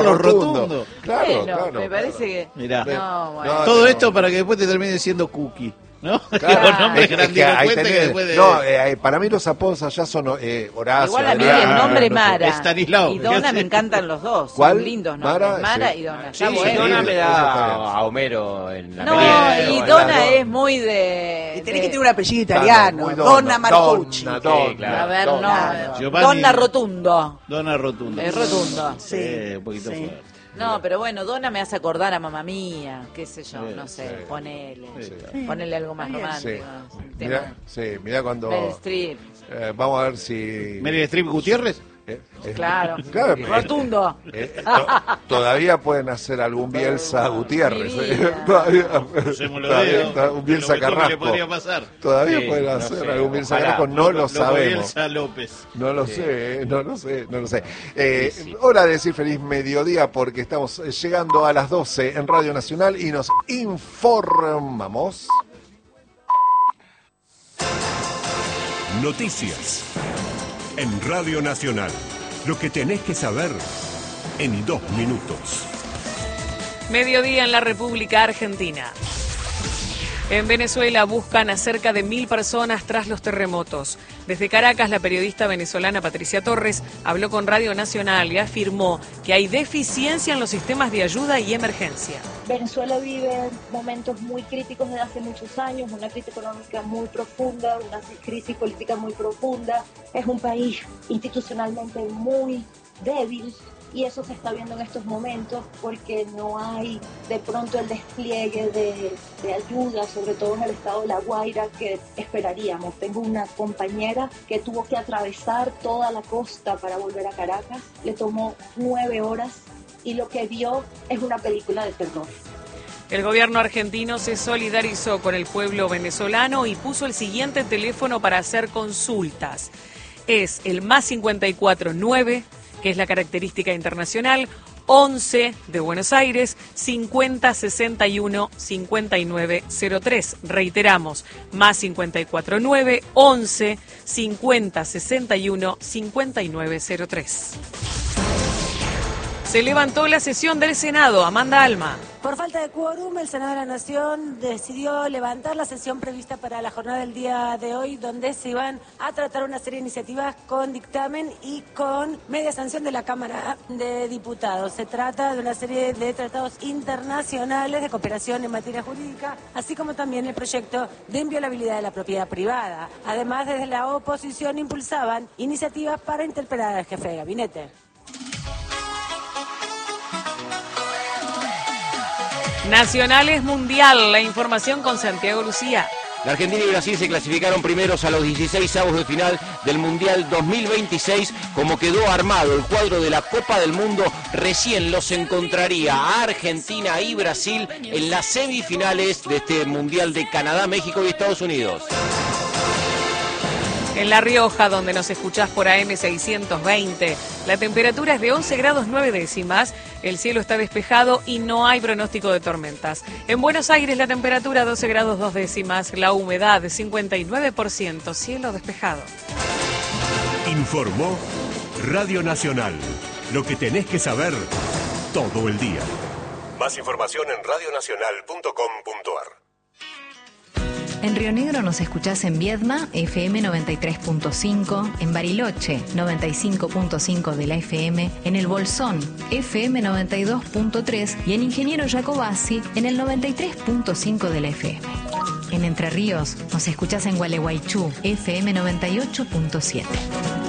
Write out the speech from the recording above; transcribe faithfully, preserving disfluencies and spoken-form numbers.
Carlos Rotundo. Rotundo. Claro, bueno, claro. me parece claro. que... Mirá. No, bueno. No, Todo no. esto para que después te termine siendo Cookie, ¿no? Claro, Los nombres es que- es que ahí grandilocuentes que tenés- después de... No, eh, para mí los apodos allá son eh, Horacio. Igual a mí Adrián, el nombre no sé. Mara Estanislao. y Donna ¿Qué me hace? encantan los dos. ¿Cuál? Son lindos nombres. Mara, Mara, sí. y Donna. Sí, Está bueno. Donna me eso da está bien. a Homero en la No, película. y Bueno, Donna la- es muy de... Y tenés de- que tener un apellido Claro, italiano. muy Donna Marcucci. Donna, Sí, Donna, claro. A ver, Donna. no. Giovanni- Donna Rotundo. Donna Rotundo. Es Rotundo. Sí. Eh, un poquito Sí. fuerte. No, pero bueno, Donna me hace acordar a Mamma Mía, qué sé yo, Sí, no sé, sí. ponele. Sí. Ponele algo más Sí, romántico. un tema. mirá, sí, mirá cuando... Meryl Streep, eh, vamos a ver si... Meryl Streep Gutiérrez. eh, eh, claro. claro, Rotundo. eh, to- todavía pueden hacer algún Bielsa Gutiérrez. Mi eh. vida. Todavía, Crucemos los todavía dedos. está un Bielsa Lo mejor que le Carrasco. podría pasar. Todavía Sí, pueden no hacer sé, algún Bielsa ojalá. Carrasco, no lo Loco sabemos. Bielsa López. No lo sé, eh, no lo sé, no lo sé. Eh, Sí, sí. Hora de decir feliz mediodía porque estamos eh, llegando a las doce en Radio Nacional y nos informamos. Noticias en Radio Nacional. Lo que tenés que saber en dos minutos. Mediodía en la República Argentina. En Venezuela buscan a cerca de mil personas tras los terremotos. Desde Caracas, la periodista venezolana Patricia Torres habló con Radio Nacional y afirmó que hay deficiencia en los sistemas de ayuda y emergencia. Venezuela vive momentos muy críticos desde hace muchos años, una crisis económica muy profunda, una crisis política muy profunda. Es un país institucionalmente muy débil y eso se está viendo en estos momentos porque no hay de pronto el despliegue de, de ayuda, sobre todo en el estado de La Guaira, que esperaríamos. Tengo una compañera que tuvo que atravesar toda la costa para volver a Caracas, le tomó nueve horas y lo que vio es una película de terror. El gobierno argentino se solidarizó con el pueblo venezolano y puso el siguiente teléfono para hacer consultas. Es el más cincuenta y cuatro nueve, que es la característica internacional, once de Buenos Aires, cincuenta sesenta y uno cincuenta y nueve cero tres. Reiteramos, más cincuenta y cuatro nueve, once cincuenta sesenta y uno cincuenta y nueve cero tres. Se levantó la sesión del Senado. Amanda Alma. Por falta de quórum, el Senado de la Nación decidió levantar la sesión prevista para la jornada del día de hoy, donde se iban a tratar una serie de iniciativas con dictamen y con media sanción de la Cámara de Diputados. Se trata de una serie de tratados internacionales de cooperación en materia jurídica, así como también el proyecto de inviolabilidad de la propiedad privada. Además, desde la oposición impulsaban iniciativas para interpelar al jefe de gabinete. Nacionales Mundial, la información con Santiago Lucía. La Argentina y Brasil se clasificaron primeros a los dieciséis avos de final del Mundial dos mil veintiséis. Como quedó armado el cuadro de la Copa del Mundo, recién los encontraría a Argentina y Brasil en las semifinales de este Mundial de Canadá, México y Estados Unidos. En La Rioja, donde nos escuchás por A M seiscientos veinte, la temperatura es de once grados nueve décimas, el cielo está despejado y no hay pronóstico de tormentas. En Buenos Aires la temperatura doce grados dos décimas, la humedad cincuenta y nueve por ciento, cielo despejado. Informó Radio Nacional. Lo que tenés que saber todo el día. Más información en radio nacional punto com punto ar. En Río Negro nos escuchás en Viedma, F M noventa y tres punto cinco, en Bariloche, noventa y cinco punto cinco de la F M, en El Bolsón, F M noventa y dos punto tres y en Ingeniero Jacobasi, en el noventa y tres punto cinco de la F M. En Entre Ríos nos escuchás en Gualeguaychú, F M noventa y ocho punto siete.